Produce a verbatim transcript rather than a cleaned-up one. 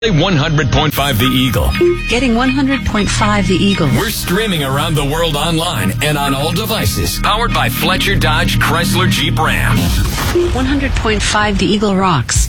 one hundred point five The Eagle. Getting one hundred point five The Eagle. We're streaming around the world online and on all devices. Powered by Fletcher Dodge Chrysler Jeep Ram. one hundred point five The Eagle rocks.